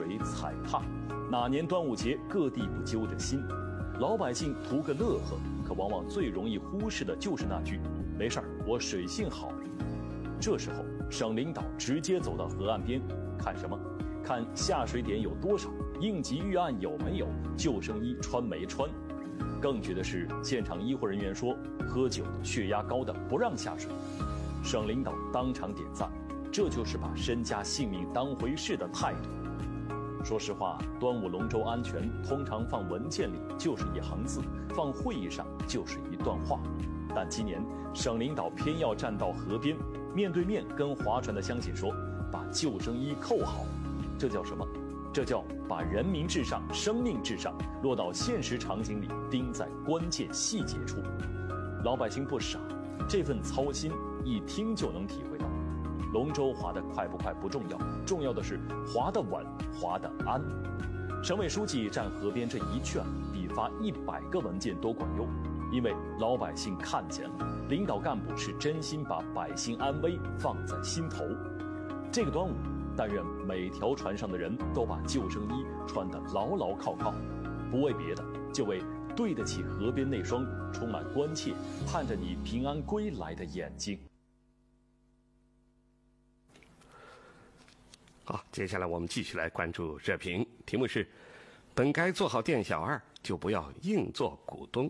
水踩踏。哪年端午节各地不揪着心？老百姓图个乐呵，可往往最容易忽视的就是那句“没事儿，我水性好”。这时候，省领导直接走到河岸边，看什么？看下水点有多少，应急预案有没有，救生衣穿没穿。更绝的是，现场医护人员说，喝酒的、血压高的不让下水。省领导当场点赞，这就是把身家性命当回事的态度。说实话，端午龙舟安全通常放文件里就是一行字，放会议上就是一段话。但今年省领导偏要站到河边，面对面跟划船的乡亲说，把救生衣扣好。这叫什么？这叫把人民至上、生命至上落到现实场景里，盯在关键细节处。老百姓不傻，这份操心一听就能体会到。龙舟划得快不快不重要，重要的是划得稳，划得安。省委书记站河边这一卷，比发100个文件都管用，因为老百姓看见了，领导干部是真心把百姓安危放在心头。这个端午，但愿每条船上的人都把救生衣穿得牢牢靠靠，不为别的，就为对得起河边那双充满关切、盼着你平安归来的眼睛。 好，接下来我们继续来关注热评，题目是：本该做好店小二，就不要硬做股东。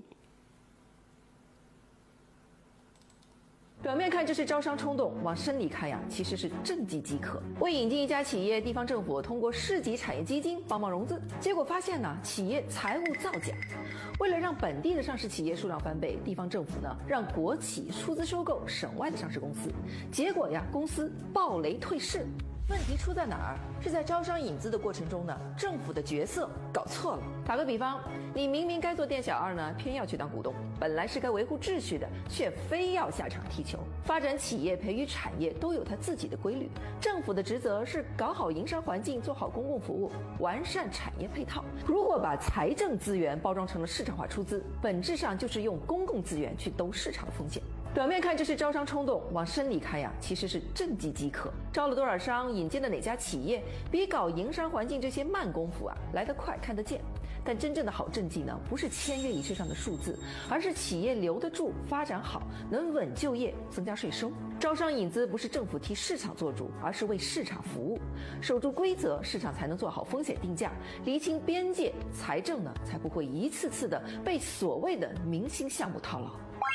表面看这是招商冲动，往深里看呀，其实是政绩饥渴。为引进一家企业，地方政府通过市级产业基金帮忙融资，结果发现呢，企业财务造假。为了让本地的上市企业数量翻倍，地方政府呢让国企出资收购省外的上市公司，结果呀，公司暴雷退市。问题出在哪儿？是在招商引资的过程中呢，政府的角色搞错了。打个比方，你明明该做店小二呢，偏要去当股东；本来是该维护秩序的，却非要下场踢球。发展企业、培育产业都有它自己的规律。政府的职责是搞好营商环境，做好公共服务，完善产业配套。如果把财政资源包装成了市场化出资，本质上就是用公共资源去兜市场的风险。表面看这是招商冲动，往深里看呀，其实是政绩饥渴。招了多少商，引进的哪家企业，比搞营商环境这些慢功夫啊来得快看得见。但真正的好政绩呢，不是签约仪式上的数字，而是企业留得住、发展好，能稳就业、增加税收。招商引资不是政府替市场做主，而是为市场服务。守住规则，市场才能做好风险定价，厘清边界，财政呢才不会一次次的被所谓的明星项目套牢。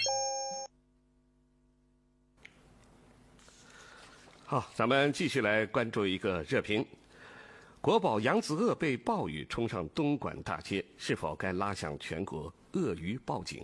好，咱们继续来关注一个热评：国宝扬子鳄被暴雨冲上东莞大街，是否该拉响全国鳄鱼报警？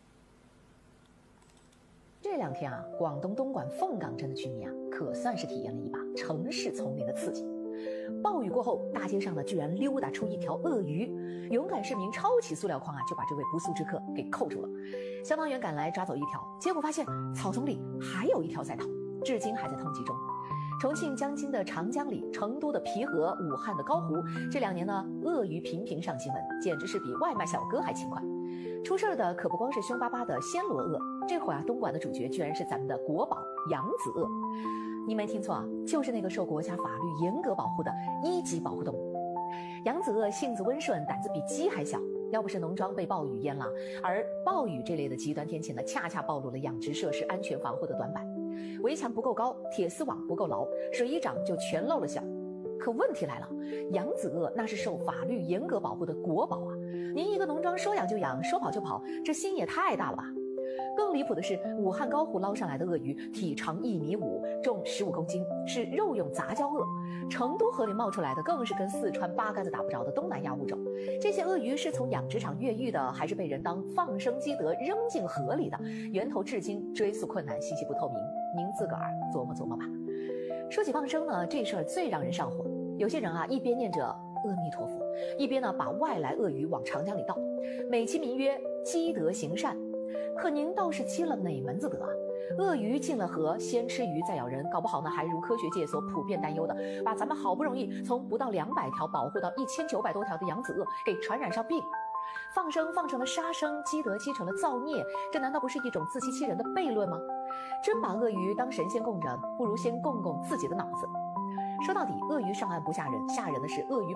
这两天啊，广东东莞凤岗镇的居民啊，可算是体验了一把城市丛林的刺激。暴雨过后，大街上呢居然溜达出一条鳄鱼，勇敢市民抄起塑料筐啊，就把这位不速之客给扣住了。消防员赶来抓走一条，结果发现草丛里还有一条在逃，至今还在通缉中。重庆江津的长江里，成都的皮河，武汉的高湖，这2年呢，鳄鱼频频上新闻，简直是比外卖小哥还勤快。出事的可不光是凶巴巴的暹罗鳄，这会儿啊，东莞的主角居然是咱们的国宝扬子鳄。你没听错啊，就是那个受国家法律严格保护的1级保护动物。扬子鳄性子温顺，胆子比鸡还小。要不是农庄被暴雨淹了，而暴雨这类的极端天气呢，恰恰暴露了养殖设施安全防护的短板。围墙不够高，铁丝网不够牢，水一涨就全露了馅。可问题来了，扬子鳄那是受法律严格保护的国宝啊！您一个农庄说养就养，说跑就跑，这心也太大了吧！更离谱的是，武汉高湖捞上来的鳄鱼体长1.5米，重15公斤，是肉用杂交鳄。成都河里冒出来的更是跟四川八竿子打不着的东南亚物种。这些鳄鱼是从养殖场越狱的，还是被人当放生积德扔进河里的？源头至今追溯困难，信息不透明，您自个儿琢磨琢磨吧。说起放生呢，这事儿最让人上火。有些人啊，一边念着阿弥陀佛，一边呢把外来鳄鱼往长江里倒，美其名曰积德行善。可您倒是积了哪门子德啊？鳄鱼进了河，先吃鱼再咬人，搞不好呢还如科学界所普遍担忧的，把咱们好不容易从不到200条保护到1900多条的扬子鳄给传染上病。放生放成了杀生，积德积成了造孽，这难道不是一种自欺欺人的悖论吗？真把鳄鱼当神仙供着，不如先供供自己的脑子。说到底，鳄鱼上岸不吓人，吓人的是鳄鱼